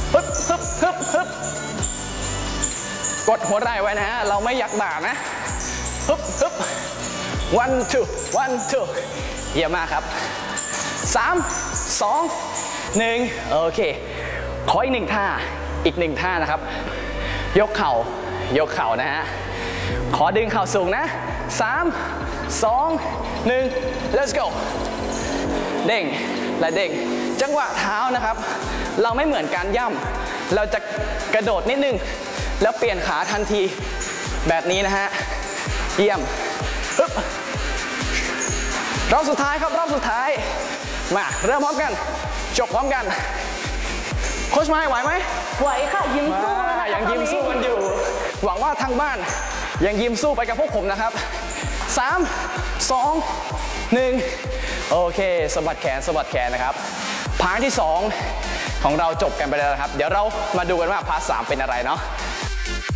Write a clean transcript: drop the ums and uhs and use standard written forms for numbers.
ฮึบฮึบฮึบฮึบกดหัวไหล่ไว้นะฮะเราไม่อยากบ่านะฮึบฮึบ one two one two เยี่ยมมากครับ3 2 1โอเคขออีก1ท่าอีก1ท่านะครับยกเข่านะฮะขอดึงเข่าสูงนะ3 2 1 let's go เด้งและเด้งจังหวะเท้านะครับเราไม่เหมือนการย่ำเราจะกระโดดนิดนึงแล้วเปลี่ยนขาทันทีแบบนี้นะฮะเยี่ยมฮึบรอบสุดท้ายครับรอบสุดท้ายมาเริ่มพร้อมกันจบพร้อมกันโค้ชไม้ไหวไหมไหวค่ะยิ้มสู้แล้วนะคะยังยิ้มสู้กันอยู่หวังว่าทางบ้านยังยิ้มสู้ไปกับพวกผมนะครับ3 2 1โอเคสะบัดแขนนะครับพาร์ทที่2ของเราจบกันไปแล้วนะครับเดี๋ยวเรามาดูกันว่าพาร์ท3เป็นอะไรเนาะ